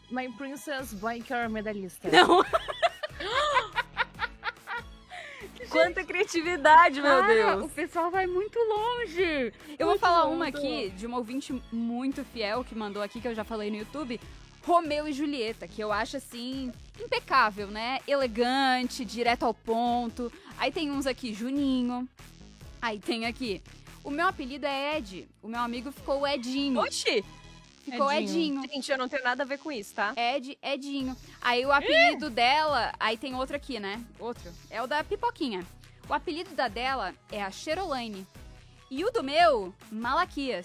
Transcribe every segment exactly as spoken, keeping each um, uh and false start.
My Princess Biker medalhista. Não. Quanta criatividade, meu Cara, Deus. o pessoal vai muito longe. Eu vou Muito falar bom, uma muito aqui de uma ouvinte muito fiel que mandou aqui, que eu já falei no YouTube. Romeu e Julieta, que eu acho, assim, impecável, né? Elegante, direto ao ponto. Aí tem uns aqui, Juninho. Aí tem aqui, o meu apelido é Ed. O meu amigo ficou Edinho. Oxi! Ficou Edinho. Edinho. Gente, eu não tenho nada a ver com isso, tá? Ed, Edinho. Aí o apelido dela, aí tem outro aqui, né? Outro. É o da Pipoquinha. O apelido da dela é a Cherolaine. E o do meu, Malaquias.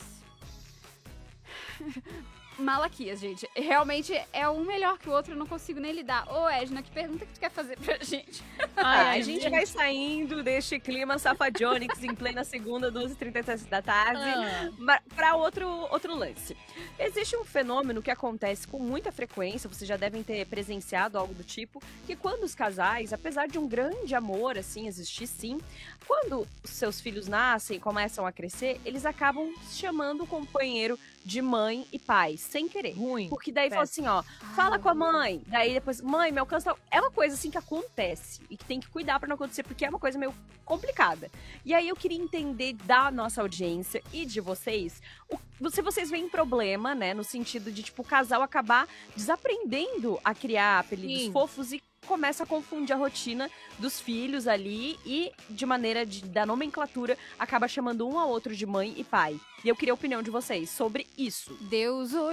Malaquias, gente. Realmente é um melhor que o outro, eu não consigo nem lidar. Ô, Edna, que pergunta que tu quer fazer pra gente? Ah, Ai, a gente vai saindo deste clima safadionix em plena segunda, duas e trinta e sete da tarde, Ah. ma- pra outro, outro lance. Existe um fenômeno que acontece com muita frequência, vocês já devem ter presenciado algo do tipo, que quando os casais, apesar de um grande amor, assim, existir sim, quando os seus filhos nascem, começam a crescer, eles acabam chamando o companheiro de mãe e pai, sem querer. Ruim. Porque daí fala assim, ó, fala com a mãe, daí depois, mãe, me alcança. É uma coisa assim que acontece e que tem que cuidar pra não acontecer, porque é uma coisa meio complicada. E aí eu queria entender da nossa audiência e de vocês, o, se vocês veem problema, né, no sentido de, tipo, o casal acabar desaprendendo a criar apelidos Sim. fofos e começa a confundir a rotina dos filhos ali e, de maneira de, da nomenclatura, acaba chamando um ao outro de mãe e pai. E eu queria a opinião de vocês sobre isso. Deus o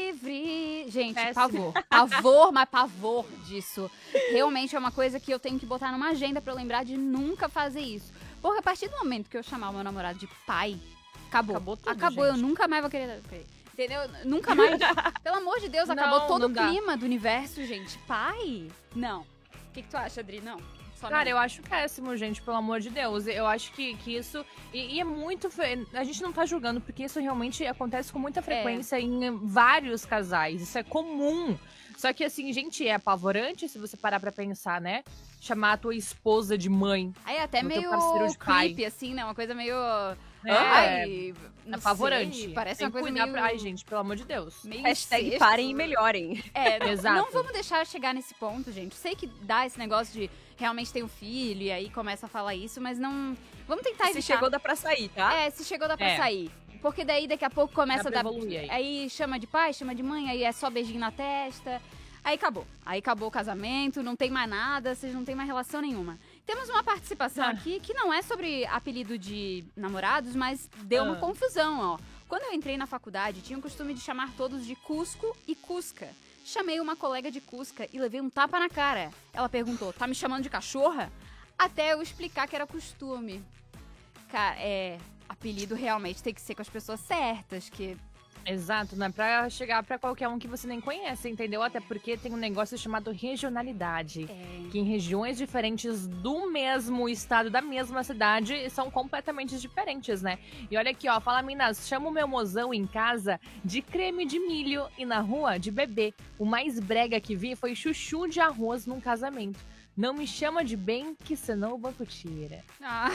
livre. Gente, Péssimo. pavor. Pavor, mas pavor disso. Realmente é uma coisa que eu tenho que botar numa agenda pra eu lembrar de nunca fazer isso. Porque a partir do momento que eu chamar o meu namorado de pai, acabou. Acabou tudo, Acabou, eu gente. nunca mais vou querer... Entendeu? Nunca mais. Pelo amor de Deus, Não, acabou todo não o dá. clima do universo, gente. Pai? Não. O que, que tu acha, Adri? Não. Só Cara, não. eu acho péssimo, gente, pelo amor de Deus. Eu acho que, que isso... E, e é muito... fe- A gente não tá julgando, porque isso realmente acontece com muita frequência em vários casais. Isso é comum. Só que, assim, gente, é apavorante se você parar pra pensar, né? Chamar a tua esposa de mãe. Aí é até do teu meio parceiro de pai. creepy, assim, né? Uma coisa meio... É, Ai, é não apavorante. sei, parece Tem uma que coisa cuidar meio... pra... Ai, gente, pelo amor de Deus. meio Hashtag incesto. parem e melhorem. É, não, Exato. não vamos deixar chegar nesse ponto, gente. Sei que dá esse negócio de realmente ter um filho e aí começa a falar isso, mas não... Vamos tentar Se evitar. chegou, dá pra sair, tá? É, se chegou dá pra É. sair. Porque daí daqui a pouco começa Dá a pra dar... evoluir aí. Aí chama de pai, chama de mãe, aí é só beijinho na testa. Aí acabou. Aí acabou o casamento, não tem mais nada, vocês não têm mais relação nenhuma. Temos uma participação Ah. aqui que não é sobre apelido de namorados, mas deu uma Ah. confusão, ó. Quando eu entrei na faculdade, tinha o costume de chamar todos de Cusco e Cusca. Chamei uma colega de Cusca e levei um tapa na cara. Ela perguntou, tá me chamando de cachorra? Até eu explicar que era costume. Cara, é... Apelido realmente tem que ser com as pessoas certas, que... Exato, não é pra chegar pra qualquer um que você nem conhece, entendeu? Até porque tem um negócio chamado regionalidade. É... Que em regiões diferentes do mesmo estado, da mesma cidade, são completamente diferentes, né? E olha aqui, ó, fala, Minas, chama o meu mozão em casa de creme de milho e na rua de bebê. O mais brega que vi foi chuchu de arroz num casamento. Não me chama de bem, que senão o banco tira. Ah.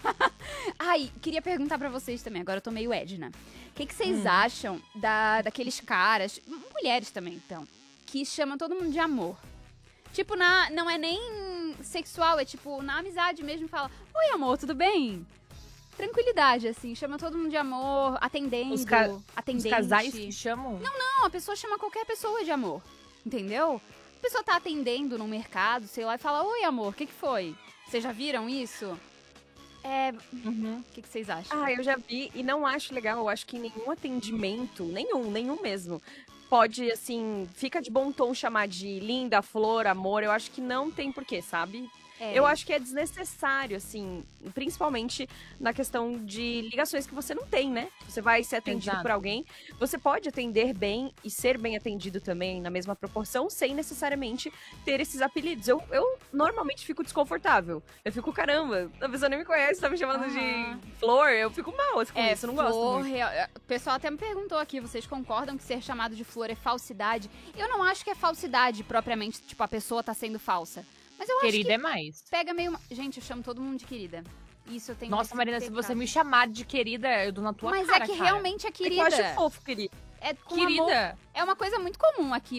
Ai, queria perguntar pra vocês também, agora eu tô meio Edna. O que, que vocês Hum. acham da, daqueles caras, mulheres também então, que chamam todo mundo de amor? Tipo, na, não é nem sexual, é tipo na amizade mesmo, fala, oi amor, tudo bem? Tranquilidade, assim, chama todo mundo de amor, atendendo, Os ca- Os atendente. casais que chamam... Não, a pessoa chama qualquer pessoa de amor, entendeu? A pessoa tá atendendo no mercado, sei lá, e fala, oi amor, o que que foi? Vocês já viram isso? É, Uhum. o que, que vocês acham? Ah, eu já vi e não acho legal. Eu acho que nenhum atendimento, nenhum, nenhum mesmo, pode, assim, fica de bom tom chamar de linda, flor, amor. Eu acho que não tem porquê, sabe? É. Eu acho que é desnecessário, assim, principalmente na questão de ligações que você não tem, né? Você vai ser atendido Exato. por alguém, você pode atender bem e ser bem atendido também na mesma proporção, sem necessariamente ter esses apelidos. Eu, eu normalmente fico desconfortável. Eu fico, caramba, a pessoa nem me conhece, tá me chamando Aham. de flor. Eu fico mal assim, com É, isso, eu não gosto flor, muito. real- O pessoal até me perguntou aqui, vocês concordam que ser chamado de flor é falsidade? Eu não acho que é falsidade propriamente, tipo, a pessoa tá sendo falsa. Mas eu Querida é acho mais. que pega meio... Gente, eu chamo todo mundo de querida. Isso eu tenho Nossa, esse Marina, se pecado. você me chamar de querida, eu dou na tua Mas cara, é que cara. realmente é É que eu querida. acho fofo, querida. É com amor. Querida. É uma coisa muito comum aqui